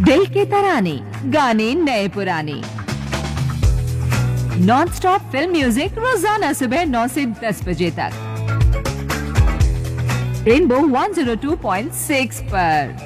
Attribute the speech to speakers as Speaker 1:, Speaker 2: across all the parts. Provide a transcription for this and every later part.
Speaker 1: दिल के तराने, गाने नए पुराने, नॉन स्टॉप फिल्म म्यूजिक रोजाना सुबह 9 से 10 बजे तक रेनबो 102.6 पर।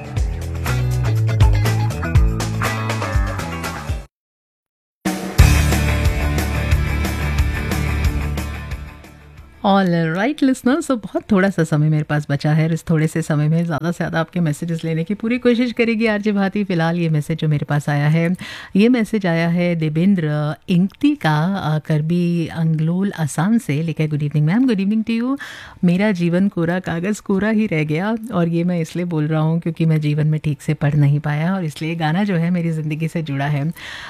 Speaker 2: ऑल राइट लिसनर्स, तो बहुत थोड़ा सा समय मेरे पास बचा है और इस थोड़े से समय में ज़्यादा से ज़्यादा आपके मैसेजेस लेने की पूरी कोशिश करेगी आरजे भारती। फ़िलहाल ये मैसेज जो मेरे पास आया है, ये मैसेज आया है देवेंद्र इंगती का, करबी अंगलोल असम से। लिखा है, good evening ma'am, good evening to you. मेरा जीवन कोरा कागज़ कोरा ही रह गया, और ये मैं इसलिए बोल रहा हूँ क्योंकि मैं जीवन में ठीक से पढ़ नहीं पाया, और इसलिए गाना जो है मेरी ज़िंदगी से जुड़ा है।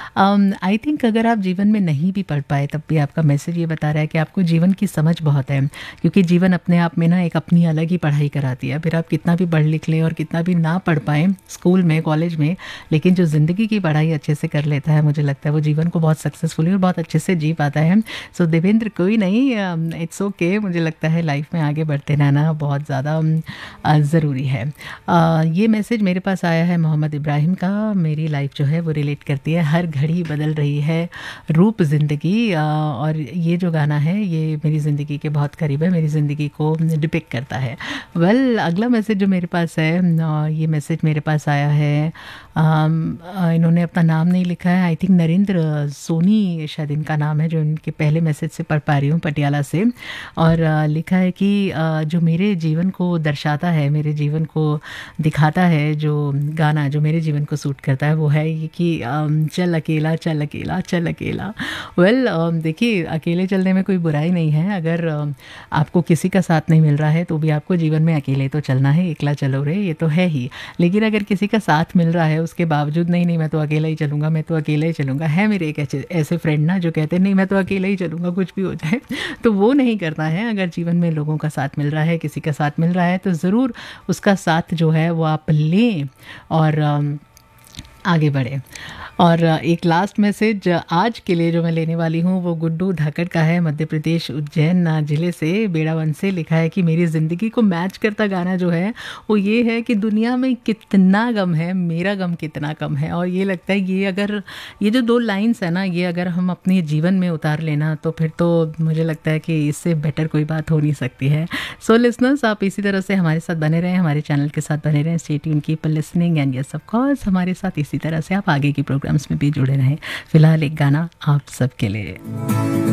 Speaker 2: आई थिंक अगर आप जीवन में नहीं भी पढ़ पाए तब भी आपका मैसेज ये बता रहा है कि आपको जीवन की समझ बहुत है, क्योंकि जीवन अपने आप में ना एक अपनी अलग ही पढ़ाई कराती है। फिर आप कितना भी पढ़ लिख लें और कितना भी ना पढ़ पाएँ स्कूल में, कॉलेज में, लेकिन जो ज़िंदगी की पढ़ाई अच्छे से कर लेता है, मुझे लगता है वो जीवन को बहुत सक्सेसफुली और बहुत अच्छे से जी पाता है। सो देवेंद्र, कोई नहीं, इट्स ओके। मुझे लगता है लाइफ में आगे बढ़ते रहना बहुत ज़्यादा ज़रूरी है। ये मैसेज मेरे पास आया है मोहम्मद इब्राहिम का। मेरी लाइफ जो है वो रिलेट करती है, हर घड़ी बदल रही है रूप ज़िंदगी, और ये जो गाना है ये मेरी ज़िंदगी के बहुत करीब है, मेरी ज़िंदगी को डिपिक्ट करता है। अगला मैसेज जो मेरे पास है, ये मैसेज मेरे पास आया है, इन्होंने अपना नाम नहीं लिखा है, आई थिंक नरेंद्र सोनी शायद इनका नाम है, जो इनके पहले मैसेज से पढ़ पा रही हूँ, पटियाला से। और लिखा है कि जो मेरे जीवन को दर्शाता है, मेरे जीवन को दिखाता है, जो गाना जो मेरे जीवन को सूट करता है वो है ये कि चल अकेला चल अकेला चल अकेला। देखिए, अकेले चलने में कोई बुराई नहीं है। अगर आपको किसी का साथ नहीं मिल रहा है तो भी आपको जीवन में अकेले तो चलना है, एकला चलो रे, ये तो है ही। लेकिन अगर किसी का साथ मिल रहा है उसके बावजूद नहीं मैं तो अकेला ही चलूँगा, मैं तो अकेला ही चलूँगा, है मेरे एक ऐसे फ्रेंड ना जो कहते हैं नहीं मैं तो अकेला ही चलूँगा कुछ भी हो जाए, तो वो नहीं करना है। अगर जीवन में लोगों का साथ मिल रहा है, किसी का साथ मिल रहा है, तो ज़रूर उसका साथ जो है वो आप लें और आगे बढ़े। और एक लास्ट मैसेज आज के लिए जो मैं लेने वाली हूँ वो गुड्डू धाकड़ का है, मध्य प्रदेश उज्जैन जिले से, बेड़ावन से। लिखा है कि मेरी ज़िंदगी को मैच करता गाना जो है वो ये है कि दुनिया में कितना गम है, मेरा गम कितना कम है। और ये लगता है ये जो दो लाइन्स है ना, ये अगर हम अपने जीवन में उतार लेना तो फिर तो मुझे लगता है कि इससे बेटर कोई बात हो नहीं सकती है। सो लिसनर्स, आप इसी तरह से हमारे साथ बने रहें, हमारे चैनल के साथ बने रहें। Stay tuned, keep listening, and yes of course हमारे साथ इसी तरह से आप आगे की प्रोग्राम्स में भी जुड़े रहें। फिलहाल एक गाना आप सबके लिए।